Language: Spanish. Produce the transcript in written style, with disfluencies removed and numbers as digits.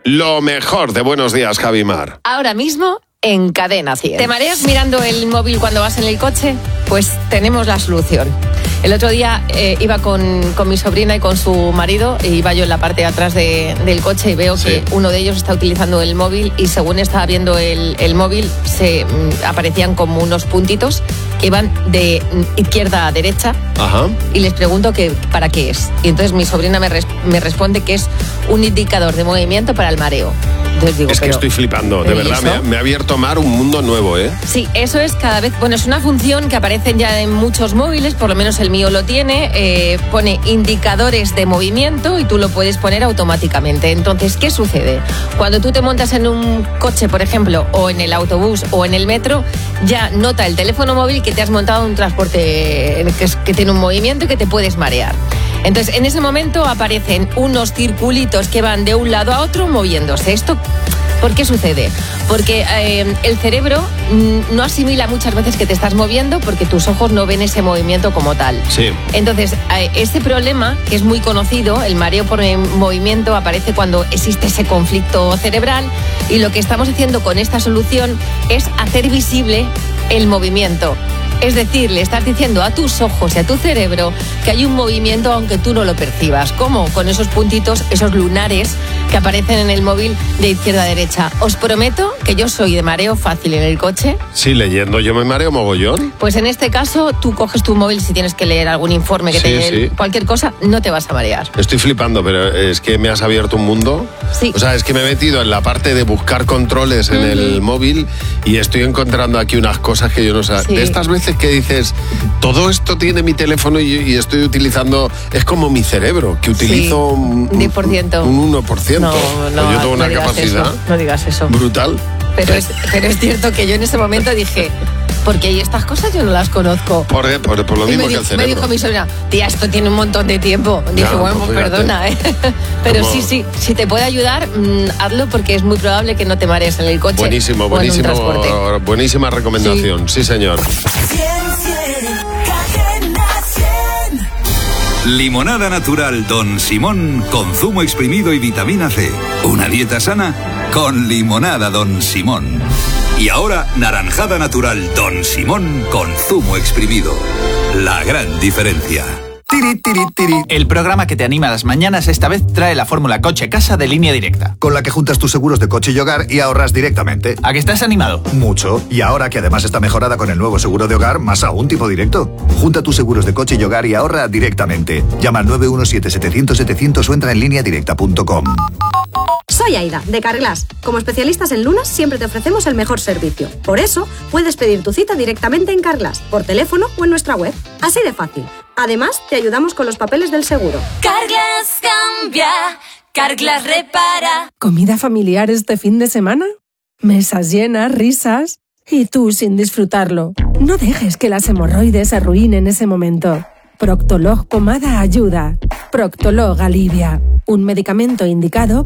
Lo mejor de Buenos Días, Javi Mar. Ahora mismo en Cadena 100. ¿Te mareas mirando el móvil cuando vas en el coche? Pues tenemos la solución. El otro día iba con mi sobrina y con su marido, e iba yo en la parte de atrás del coche y veo que uno de ellos está utilizando el móvil, y según estaba viendo el móvil se aparecían como unos puntitos que iban de izquierda a derecha. Ajá. Y les pregunto que para qué es. Y entonces mi sobrina me responde que es un indicador de movimiento para el mareo. Entonces digo, es que estoy flipando, de verdad, me ha abierto Mar un mundo nuevo, ¿eh? Sí, eso es cada vez, bueno, es una función que aparece ya en muchos móviles, por lo menos el mío lo tiene, pone indicadores de movimiento y tú lo puedes poner automáticamente. Entonces, ¿qué sucede? Cuando tú te montas en un coche, por ejemplo, o en el autobús o en el metro, ya nota el teléfono móvil que te has montado en un transporte que tiene un movimiento y que te puedes marear. Entonces, en ese momento aparecen unos circulitos que van de un lado a otro moviéndose. ¿Esto por qué sucede? Porque el cerebro no asimila muchas veces que te estás moviendo porque tus ojos no ven ese movimiento como tal. Sí. Entonces, este problema, que es muy conocido, el mareo por movimiento, aparece cuando existe ese conflicto cerebral, y lo que estamos haciendo con esta solución es hacer visible el movimiento. Es decir, le estás diciendo a tus ojos y a tu cerebro que hay un movimiento aunque tú no lo percibas. ¿Cómo? Con esos puntitos, esos lunares que aparecen en el móvil de izquierda a derecha. Os prometo que yo soy de mareo fácil en el coche. Sí, leyendo yo me mareo mogollón. Pues en este caso, tú coges tu móvil si tienes que leer algún informe que cualquier cosa, no te vas a marear. Estoy flipando, pero es que me has abierto un mundo. Sí. O sea, es que me he metido en la parte de buscar controles en el móvil y estoy encontrando aquí unas cosas que yo no sé. De estas veces que dices, todo esto tiene mi teléfono y estoy utilizando, es como mi cerebro, que utilizo un 10%. Un 1%. No, yo tengo una capacidad no digas eso. Brutal. Pero es cierto que yo en ese momento dije, porque estas cosas yo no las conozco. Por lo mismo que el cerebro. Me dijo mi sobrina, tía, esto tiene un montón de tiempo. Dije, bueno, pues perdona, Pero sí, si te puede ayudar, hazlo, porque es muy probable que no te marees en el coche. Buenísimo, buenísima recomendación, sí señor. Limonada natural Don Simón con zumo exprimido y vitamina C. Una dieta sana con limonada Don Simón. Y ahora, naranjada natural Don Simón con zumo exprimido. La gran diferencia. Tiri, tiri, tiri. El programa que te anima a las mañanas esta vez trae la fórmula coche-casa de Línea Directa, con la que juntas tus seguros de coche y hogar y ahorras directamente. ¿A que estás animado? Mucho. Y ahora que además está mejorada con el nuevo seguro de hogar, más aún tipo directo. Junta tus seguros de coche y hogar y ahorra directamente. Llama al 917-700-700 o entra en lineadirecta.com. Soy Aida, de Carglass. Como especialistas en lunas, siempre te ofrecemos el mejor servicio. Por eso, puedes pedir tu cita directamente en Carglass, por teléfono o en nuestra web. Así de fácil. Además, te ayudamos con los papeles del seguro. Carglass cambia, Carglass repara. ¿Comida familiar este fin de semana? Mesas llenas, risas y tú sin disfrutarlo. No dejes que las hemorroides arruinen ese momento. Proctolog Pomada ayuda. Proctolog alivia. Un medicamento indicado